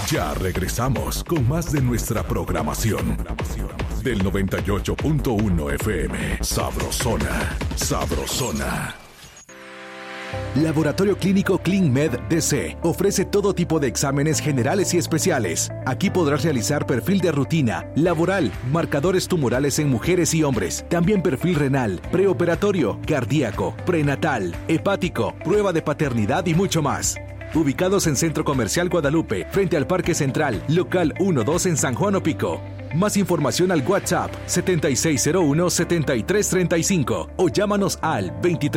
Ya regresamos con más de nuestra programación. Del 98.1 FM. Sabrosona. Sabrosona. Laboratorio Clínico ClinMed DC ofrece todo tipo de exámenes generales y especiales. Aquí podrás realizar perfil de rutina, laboral, marcadores tumorales en mujeres y hombres, también perfil renal, preoperatorio, cardíaco, prenatal, hepático, prueba de paternidad y mucho más. Ubicados en Centro Comercial Guadalupe, frente al Parque Central, local 1-2 en San Juan Opico. Más información al WhatsApp 7601-7335 o llámanos al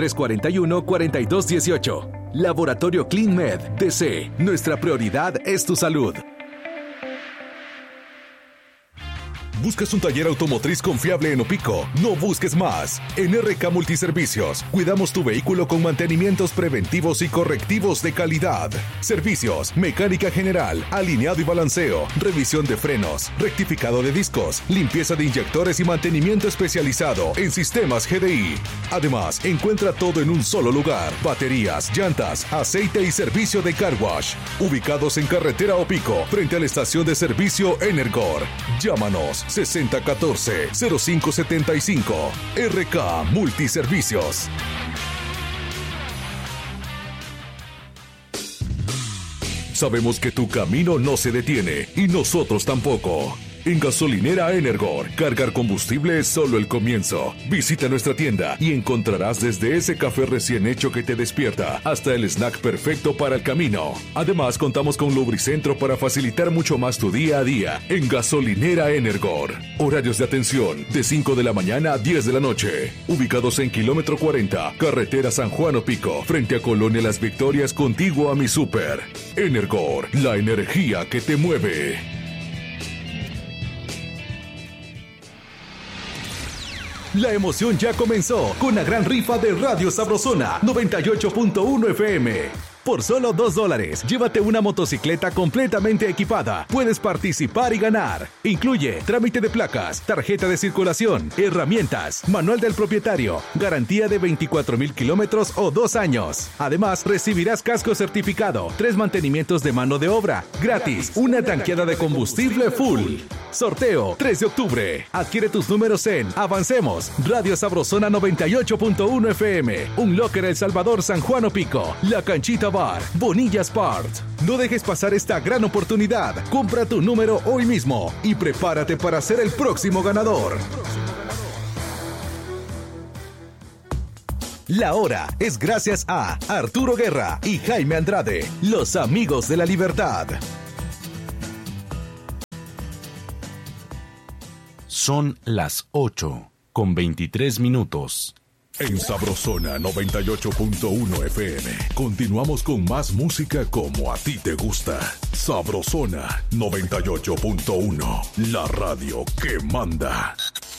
2341-4218. Laboratorio ClinMed DC. Nuestra prioridad es tu salud. ¿Buscas un taller automotriz confiable en Opico? No busques más. En RK Multiservicios, cuidamos tu vehículo con mantenimientos preventivos y correctivos de calidad. Servicios, mecánica general, alineado y balanceo, revisión de frenos, rectificado de discos, limpieza de inyectores y mantenimiento especializado en sistemas GDI. Además, encuentra todo en un solo lugar. Baterías, llantas, aceite y servicio de car wash. Ubicados en Carretera Opico, frente a la estación de servicio Energor. Llámanos 6014-0575. RK Multiservicios. Sabemos que tu camino no se detiene y nosotros tampoco. En Gasolinera Energor, cargar combustible es solo el comienzo. Visita nuestra tienda y encontrarás desde ese café recién hecho que te despierta hasta el snack perfecto para el camino. Además, contamos con lubricentro para facilitar mucho más tu día a día en Gasolinera Energor. Horarios de atención de 5 de la mañana a 10 de la noche. Ubicados en kilómetro 40, carretera San Juan Opico, frente a Colonia Las Victorias, contiguo a mi súper. Energor, la energía que te mueve. La emoción ya comenzó con la gran rifa de Radio Sabrosona 98.1 FM. Por solo $2, llévate una motocicleta completamente equipada. Puedes participar y ganar. Incluye trámite de placas, tarjeta de circulación, herramientas, manual del propietario, garantía de 24,000 kilómetros o 2 años. Además, recibirás casco certificado, 3 mantenimientos de mano de obra, gratis, una tanqueada de combustible full. Sorteo 3 de octubre. Adquiere tus números en Avancemos, Radio Sabrosona 98.1 FM, Un Locker El Salvador, San Juan Opico, La Canchita Bar, Bonillas Part. No dejes pasar esta gran oportunidad. Compra tu número hoy mismo y prepárate para ser el próximo ganador. La hora es gracias a Arturo Guerra y Jaime Andrade, los amigos de la libertad. Son las 8:23. En Sabrosona 98.1 FM. Continuamos con más música como a ti te gusta. Sabrosona 98.1. La radio que manda.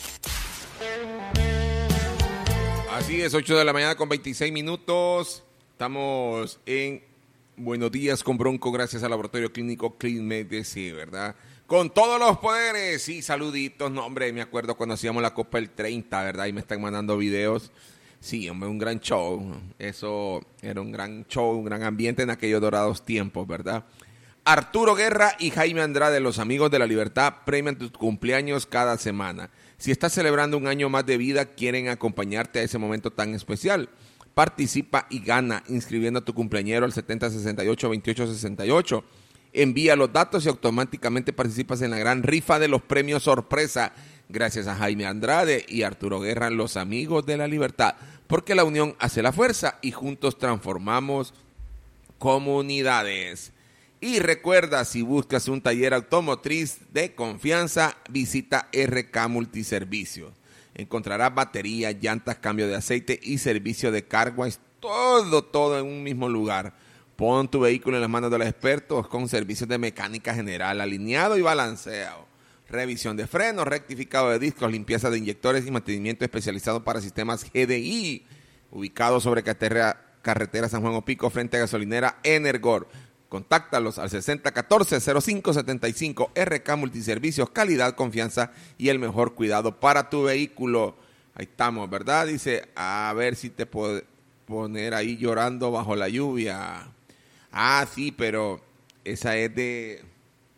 Así es, 8 de la mañana con 26 minutos. Estamos en Buenos Días con Bronco, gracias al Laboratorio Clínico ClinMed DC, ¿verdad? Con todos los poderes y saluditos. No, hombre, me acuerdo cuando hacíamos la Copa el 30, ¿verdad? Y me están mandando videos. Sí, hombre, un gran show. Eso era un gran show, un gran ambiente en aquellos dorados tiempos, ¿verdad? Arturo Guerra y Jaime Andrade, los amigos de la libertad, premian tus cumpleaños cada semana. Si estás celebrando un año más de vida, quieren acompañarte a ese momento tan especial. Participa y gana inscribiendo a tu cumpleañero al 7068-2868. Envía los datos y automáticamente participas en la gran rifa de los premios sorpresa. Gracias a Jaime Andrade y Arturo Guerra, los amigos de la libertad. Porque la unión hace la fuerza y juntos transformamos comunidades. Y recuerda, si buscas un taller automotriz de confianza, visita RK Multiservicios. Encontrarás baterías, llantas, cambio de aceite y servicio de car wash. Todo en un mismo lugar. Pon tu vehículo en las manos de los expertos con servicios de mecánica general, alineado y balanceo, revisión de frenos, rectificado de discos, limpieza de inyectores y mantenimiento especializado para sistemas GDI. Ubicado sobre carretera San Juan Opico, frente a gasolinera Energor. Contáctalos al 6014-0575. RK Multiservicios, calidad, confianza y el mejor cuidado para tu vehículo. Ahí estamos, ¿verdad? Dice, a ver si te puedo poner ahí llorando bajo la lluvia. Ah, sí, pero esa es de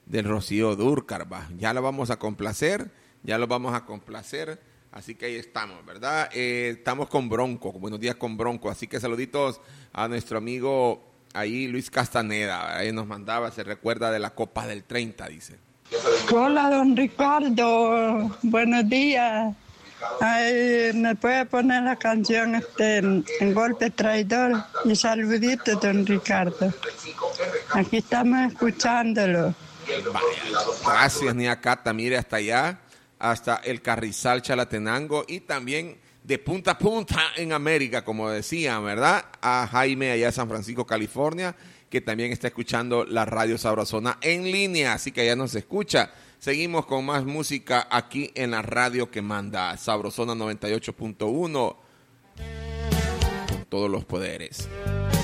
del Rocío Dúrcal, va. Ya lo vamos a complacer, así que ahí estamos, ¿verdad? Estamos con Bronco, buenos días con Bronco, así que saluditos a nuestro amigo ahí, Luis Castaneda, ahí nos mandaba, se recuerda de la Copa del 30, dice. Hola, don Ricardo, buenos días. Ay, ¿me puede poner la canción en Golpe Traidor? Y saluditos, don Ricardo. Aquí estamos escuchándolo. Vaya, gracias, Nia Cata, mire hasta allá, hasta el Carrizal Chalatenango y también de punta a punta en América, como decían, ¿verdad? A Jaime allá en San Francisco, California, que también está escuchando la Radio Sabrosona en línea, así que allá nos escucha. Seguimos con más música aquí en la radio que manda Sabrosona 98.1 con todos los poderes.